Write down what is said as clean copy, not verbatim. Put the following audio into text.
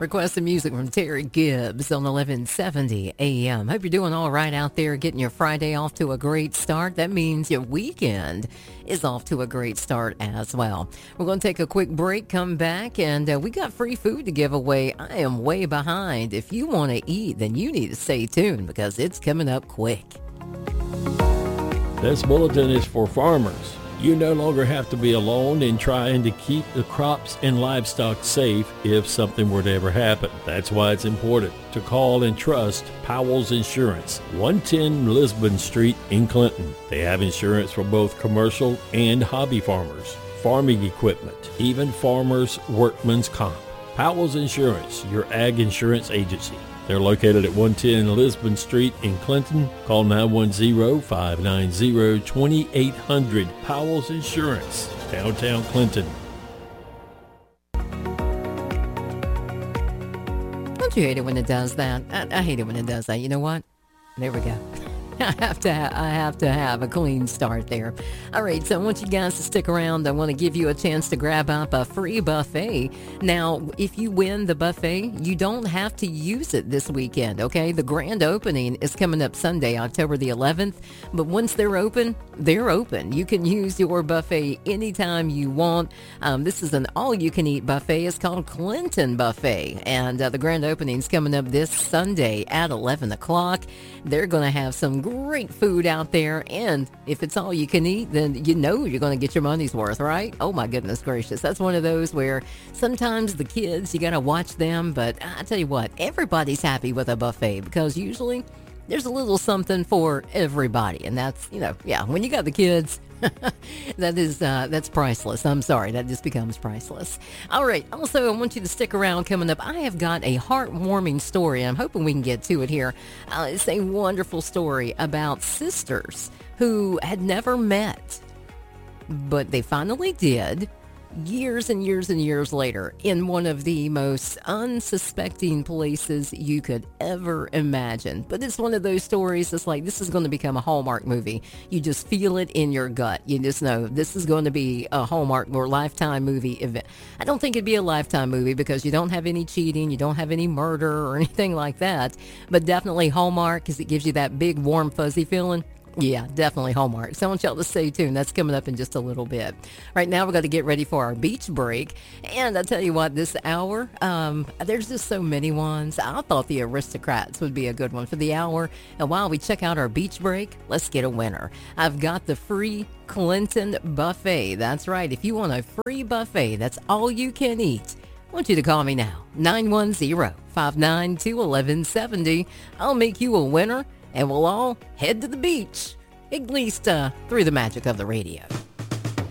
Requested music from Terry Gibbs on 1170 AM. Hope you're doing all right out there, getting your Friday off to a great start. That means your weekend is off to a great start as well. We're going to take a quick break, come back, and we got free food to give away. I am way behind. If you want to eat, then you need to stay tuned because it's coming up quick. This bulletin is for farmers. You no longer have to be alone in trying to keep the crops and livestock safe if something were to ever happen. That's why it's important to call and trust Powell's Insurance, 110 Lisbon Street in Clinton. They have insurance for both commercial and hobby farmers, farming equipment, even farmers' workman's comp. Powell's Insurance, your ag insurance agency. They're located at 110 Lisbon Street in Clinton. Call 910-590-2800. Powell's Insurance, downtown Clinton. Don't you hate it when it does that? I hate it when it does that. You know what? There we go. I have to have a clean start there. All right, so I want you guys to stick around. I want to give you a chance to grab up a free buffet. Now, if you win the buffet, you don't have to use it this weekend, okay? The grand opening is coming up Sunday, October the 11th. But once they're open, they're open. You can use your buffet anytime you want. This is an all-you-can-eat buffet. It's called Clinton Buffet. And the grand opening is coming up this Sunday at 11 o'clock. They're going to have some great food out there, and if it's all you can eat, then you know you're going to get your money's worth, right? Oh my goodness gracious. That's one of those where sometimes the kids, you got to watch them, but I tell you what, everybody's happy with a buffet because usually there's a little something for everybody, and that's, when you got the kids, that's priceless. I'm sorry, that just becomes priceless. All right, also, I want you to stick around. Coming up, I have got a heartwarming story. I'm hoping we can get to it here. It's a wonderful story about sisters who had never met, but they finally did. Years and years and years later, in one of the most unsuspecting places you could ever imagine. But it's one of those stories that's like, this is going to become a Hallmark movie. You just feel it in your gut. You just know this is going to be a Hallmark or Lifetime movie event. I don't think it'd be a Lifetime movie because you don't have any cheating, you don't have any murder or anything like that. But definitely Hallmark because it gives you that big, warm, fuzzy feeling. Yeah, definitely Hallmark. So I want y'all to stay tuned. That's coming up in just a little bit. Right now, we're going to get ready for our beach break. And I tell you what, this hour, there's just so many ones. I thought the Aristocrats would be a good one for the hour. And while we check out our beach break, let's get a winner. I've got the free Clinton Buffet. That's right. If you want a free buffet, that's all you can eat. I want you to call me now, 910-592-1170. I'll make you a winner. And we'll all head to the beach, at least through the magic of the radio.